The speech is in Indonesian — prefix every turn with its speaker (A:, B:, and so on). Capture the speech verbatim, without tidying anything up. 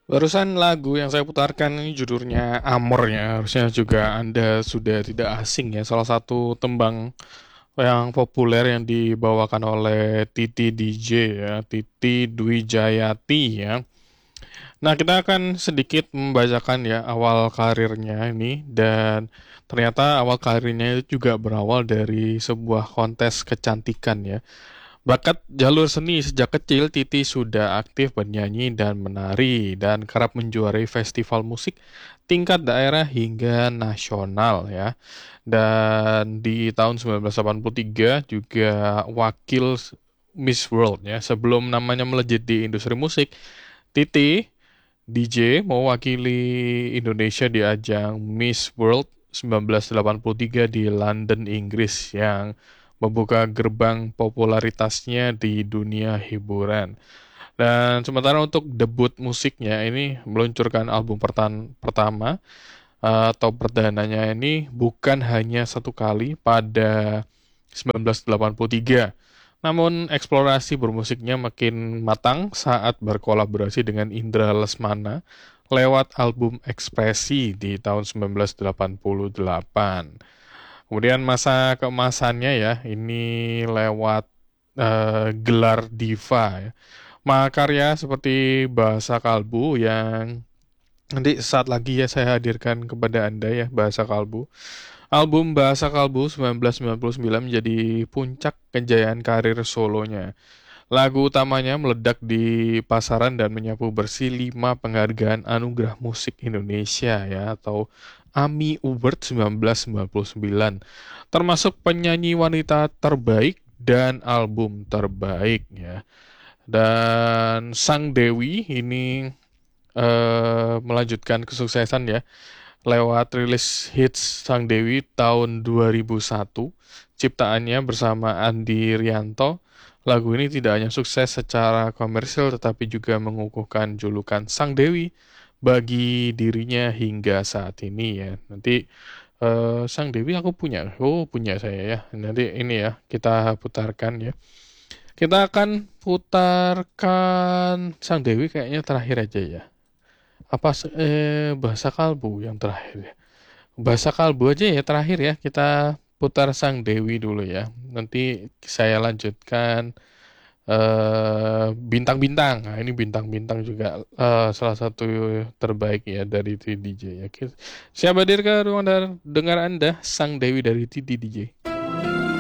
A: Barusan lagu yang saya putarkan ini judulnya Amor ya. Harusnya juga Anda sudah tidak asing ya. Salah satu tembang yang populer yang dibawakan oleh Titi D J ya, Titi Dwi Jayati ya. Nah, kita akan sedikit membacakan ya awal karirnya ini, dan ternyata awal karirnya itu juga berawal dari sebuah kontes kecantikan ya. Bakat jalur seni sejak kecil, Titi sudah aktif bernyanyi dan menari dan kerap menjuarai festival musik tingkat daerah hingga nasional ya. Dan di tahun seribu sembilan ratus delapan puluh tiga juga wakil Miss World ya. Sebelum namanya melejit di industri musik, Titi D J mewakili Indonesia di ajang Miss World seribu sembilan ratus delapan puluh tiga di London, Inggris yang membuka gerbang popularitasnya di dunia hiburan. Dan sementara untuk debut musiknya ini meluncurkan album pertan- pertama eh, atau perdananya ini bukan hanya satu kali pada seribu sembilan ratus delapan puluh tiga. Namun eksplorasi bermusiknya makin matang saat berkolaborasi dengan Indra Lesmana lewat album Ekspresi di tahun seribu sembilan ratus delapan puluh delapan. Kemudian masa keemasannya ya, ini lewat eh, gelar diva ya. Mahakarya seperti Bahasa Kalbu yang nanti saat lagi ya saya hadirkan kepada Anda ya, Bahasa Kalbu. Album Bahasa Kalbu seribu sembilan ratus sembilan puluh sembilan menjadi puncak kejayaan karir solonya. Lagu utamanya meledak di pasaran dan menyapu bersih lima penghargaan Anugerah Musik Indonesia ya, atau AMI Award seribu sembilan ratus sembilan puluh sembilan, termasuk penyanyi wanita terbaik dan album terbaik ya. Dan Sang Dewi ini eh, melanjutkan kesuksesan ya lewat rilis hits Sang Dewi tahun dua ribu satu, ciptaannya bersama Andi Rianto. Lagu ini tidak hanya sukses secara komersil tetapi juga mengukuhkan julukan Sang Dewi bagi dirinya hingga saat ini ya. Nanti eh, Sang Dewi aku punya, oh punya saya ya. Nanti ini ya kita putarkan ya. Kita akan putarkan Sang Dewi kayaknya terakhir aja ya. Apa se- eh, Bahasa Kalbu yang terakhir ya? Bahasa Kalbu aja ya terakhir ya. Kita putar Sang Dewi dulu ya. Nanti saya lanjutkan eh, bintang-bintang. Nah, ini bintang-bintang juga eh, salah satu terbaik ya dari T D J ya. Kita- Siap hadir ke ruang dar- dengar Anda, Sang Dewi dari T D J.